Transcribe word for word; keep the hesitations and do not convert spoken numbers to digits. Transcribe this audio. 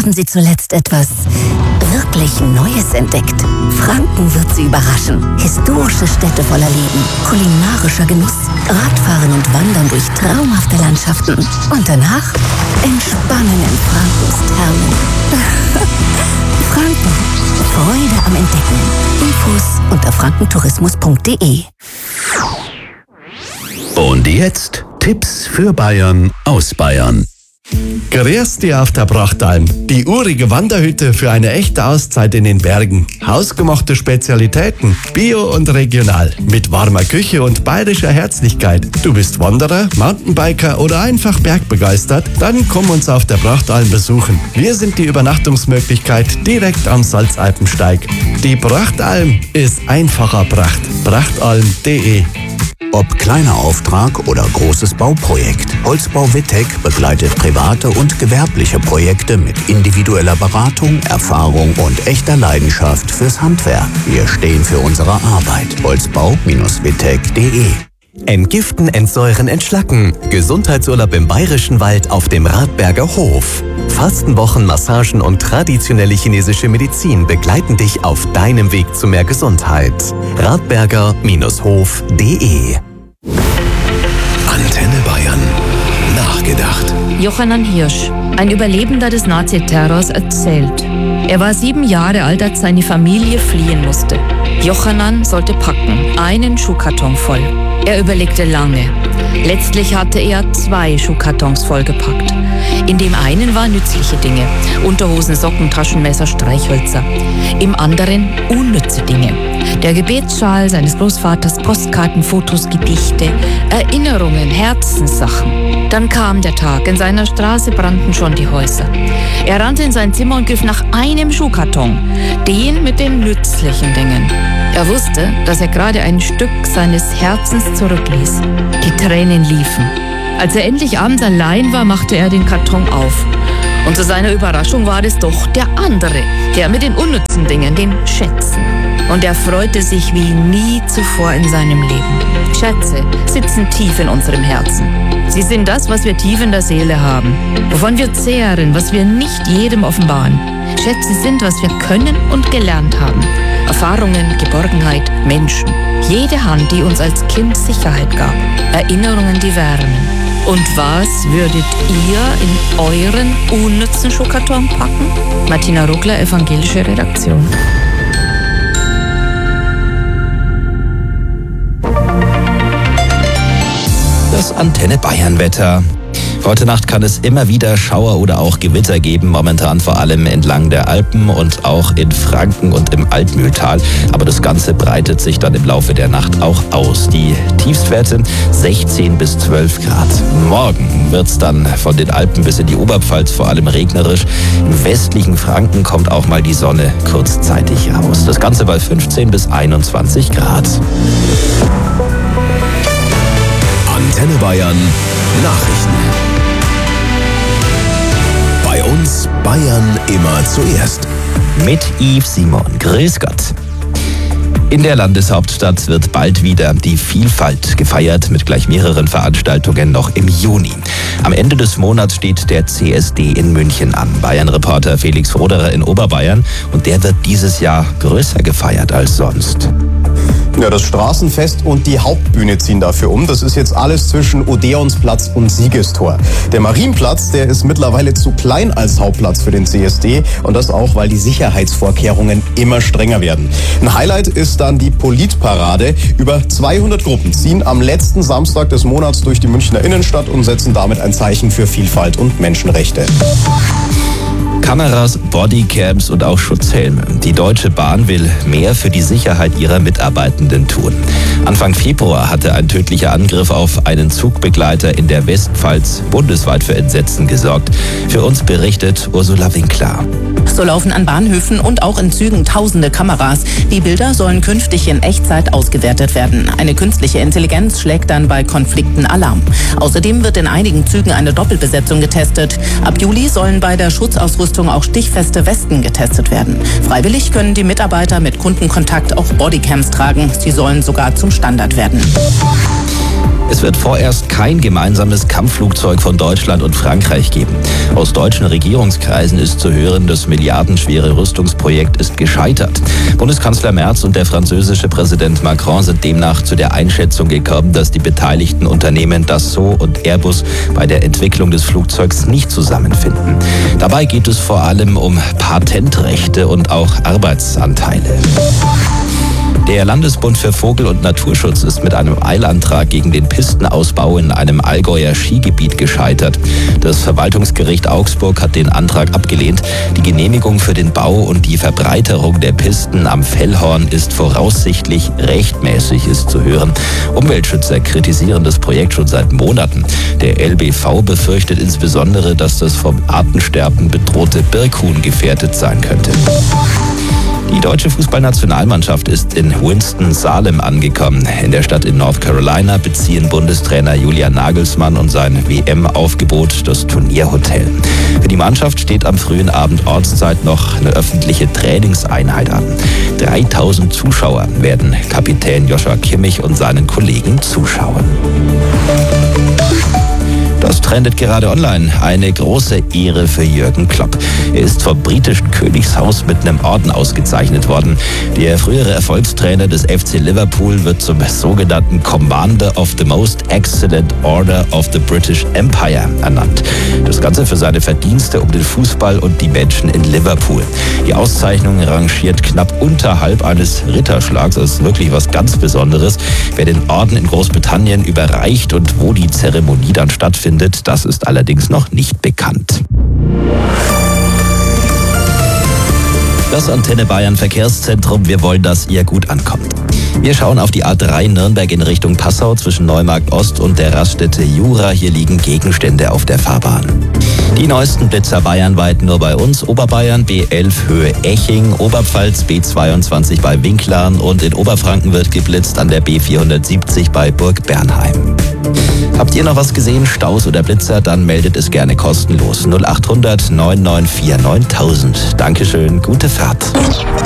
haben Sie zuletzt etwas wirklich Neues entdeckt? Franken wird Sie überraschen. Historische Städte voller Leben, kulinarischer Genuss, Radfahren und Wandern durch traumhafte Landschaften. Und danach entspannen in Frankens Thermen. Franken. Freude am Entdecken. Infos unter frankentourismus punkt de. Und jetzt Tipps für Bayern aus Bayern. Grüß dich auf der Brachtalm. Die urige Wanderhütte für eine echte Auszeit in den Bergen. Hausgemachte Spezialitäten, bio und regional. Mit warmer Küche und bayerischer Herzlichkeit. Du bist Wanderer, Mountainbiker oder einfach bergbegeistert? Dann komm uns auf der Brachtalm besuchen. Wir sind die Übernachtungsmöglichkeit direkt am Salzalpensteig. Die Brachtalm ist einfacher Pracht. brachtalm punkt de. Ob kleiner Auftrag oder großes Bauprojekt, Holzbau Wittek begleitet private und gewerbliche Projekte mit individueller Beratung, Erfahrung und echter Leidenschaft fürs Handwerk. Wir stehen für unsere Arbeit. holzbau Bindestrich wittek punkt de. Entgiften, entsäuren, entschlacken. Gesundheitsurlaub im Bayerischen Wald auf dem Radberger Hof. Fastenwochen, Massagen und traditionelle chinesische Medizin begleiten dich auf deinem Weg zu mehr Gesundheit. radberger Hof punkt de. Antenne Bayern. Nachgedacht. Johannan Hirsch, ein Überlebender des Naziterrors, erzählt. Er war sieben Jahre alt, als seine Familie fliehen musste. Johannan sollte packen, einen Schuhkarton voll. Er überlegte lange. Letztlich hatte er zwei Schuhkartons vollgepackt. In dem einen waren nützliche Dinge, Unterhosen, Socken, Taschenmesser, Streichhölzer. Im anderen unnütze Dinge. Der Gebetsschal seines Großvaters, Postkarten, Fotos, Gedichte, Erinnerungen, Herzenssachen. Dann kam der Tag. In seiner Straße brannten schon die Häuser. Er rannte in sein Zimmer und griff nach einem Schuhkarton, den mit den nützlichen Dingen. Er wusste, dass er gerade ein Stück seines Herzens zurückließ. Die Tränen liefen. Als er endlich abends allein war, machte er den Karton auf. Und zu seiner Überraschung war es doch der andere, der mit den unnützen Dingen, den Schätzen. Und er freute sich wie nie zuvor in seinem Leben. Schätze sitzen tief in unserem Herzen. Sie sind das, was wir tief in der Seele haben, wovon wir zehren, was wir nicht jedem offenbaren. Schätze sind, was wir können und gelernt haben. Erfahrungen, Geborgenheit, Menschen. Jede Hand, die uns als Kind Sicherheit gab. Erinnerungen, die wärmen. Und was würdet ihr in euren unnützen Schuhkarton packen? Martina Ruckler, evangelische Redaktion. Das Antenne Bayern Wetter. Heute Nacht kann es immer wieder Schauer oder auch Gewitter geben, momentan vor allem entlang der Alpen und auch in Franken und im Altmühltal. Aber das Ganze breitet sich dann im Laufe der Nacht auch aus. Die Tiefstwerte sechzehn bis zwölf Grad. Morgen wird es dann von den Alpen bis in die Oberpfalz vor allem regnerisch. Im westlichen Franken kommt auch mal die Sonne kurzzeitig raus. Das Ganze bei fünfzehn bis einundzwanzig Grad. Antenne Bayern Nachrichten. Bei uns Bayern immer zuerst. Mit Yves Simon. Grüß Gott. In der Landeshauptstadt wird bald wieder die Vielfalt gefeiert mit gleich mehreren Veranstaltungen noch im Juni. Am Ende des Monats steht der C S D in München an. Bayern-Reporter Felix Roderer in Oberbayern, und der wird dieses Jahr größer gefeiert als sonst. Ja, das Straßenfest und die Hauptbühne ziehen dafür um. Das ist jetzt alles zwischen Odeonsplatz und Siegestor. Der Marienplatz, der ist mittlerweile zu klein als Hauptplatz für den C S D. Und das auch, weil die Sicherheitsvorkehrungen immer strenger werden. Ein Highlight ist dann die Politparade. Über zweihundert Gruppen ziehen am letzten Samstag des Monats durch die Münchner Innenstadt und setzen damit ein Zeichen für Vielfalt und Menschenrechte. Kameras, Bodycams und auch Schutzhelme. Die Deutsche Bahn will mehr für die Sicherheit ihrer Mitarbeitenden tun. Anfang Februar hatte ein tödlicher Angriff auf einen Zugbegleiter in der Westpfalz bundesweit für Entsetzen gesorgt. Für uns berichtet Ursula Winkler. So laufen an Bahnhöfen und auch in Zügen tausende Kameras. Die Bilder sollen künftig in Echtzeit ausgewertet werden. Eine künstliche Intelligenz schlägt dann bei Konflikten Alarm. Außerdem wird in einigen Zügen eine Doppelbesetzung getestet. Ab Juli sollen bei der Schutzausrüstung auch stichfeste Westen getestet werden. Freiwillig können die Mitarbeiter mit Kundenkontakt auch Bodycams tragen. Sie sollen sogar zum Standard werden. Es wird vorerst kein gemeinsames Kampfflugzeug von Deutschland und Frankreich geben. Aus deutschen Regierungskreisen ist zu hören, das milliardenschwere Rüstungsprojekt ist gescheitert. Bundeskanzler Merz und der französische Präsident Macron sind demnach zu der Einschätzung gekommen, dass die beteiligten Unternehmen Dassault und Airbus bei der Entwicklung des Flugzeugs nicht zusammenfinden. Dabei geht es vor allem um Patentrechte und auch Arbeitsanteile. Der Landesbund für Vogel- und Naturschutz ist mit einem Eilantrag gegen den Pistenausbau in einem Allgäuer Skigebiet gescheitert. Das Verwaltungsgericht Augsburg hat den Antrag abgelehnt. Die Genehmigung für den Bau und die Verbreiterung der Pisten am Fellhorn ist voraussichtlich rechtmäßig, ist zu hören. Umweltschützer kritisieren das Projekt schon seit Monaten. Der L B V befürchtet insbesondere, dass das vom Artensterben bedrohte Birkhuhn gefährdet sein könnte. Die deutsche Fußballnationalmannschaft ist in Winston-Salem angekommen. In der Stadt in North Carolina beziehen Bundestrainer Julian Nagelsmann und sein W M-Aufgebot das Turnierhotel. Für die Mannschaft steht am frühen Abend Ortszeit noch eine öffentliche Trainingseinheit an. dreitausend Zuschauer werden Kapitän Joshua Kimmich und seinen Kollegen zuschauen. Das trendet gerade online. Eine große Ehre für Jürgen Klopp. Er ist vom britischen Königshaus mit einem Orden ausgezeichnet worden. Der frühere Erfolgstrainer des F C Liverpool wird zum sogenannten Commander of the Most Excellent Order of the British Empire ernannt. Das Ganze für seine Verdienste um den Fußball und die Menschen in Liverpool. Die Auszeichnung rangiert knapp unterhalb eines Ritterschlags. Das ist wirklich was ganz Besonderes. Wer den Orden in Großbritannien überreicht und wo die Zeremonie dann stattfindet, das ist allerdings noch nicht bekannt. Das Antenne Bayern Verkehrszentrum, wir wollen, dass ihr gut ankommt. Wir schauen auf die A drei Nürnberg in Richtung Passau zwischen Neumarkt Ost und der Raststätte Jura. Hier liegen Gegenstände auf der Fahrbahn. Die neuesten Blitzer bayernweit nur bei uns. Oberbayern B elf Höhe Eching, Oberpfalz B zweiundzwanzig bei Winklern und in Oberfranken wird geblitzt an der B vierhundertsiebzig bei Burg Bernheim. Habt ihr noch was gesehen, Staus oder Blitzer, dann meldet es gerne kostenlos. null acht hundert neun neun vier neuntausend. Dankeschön, gute Fahrt.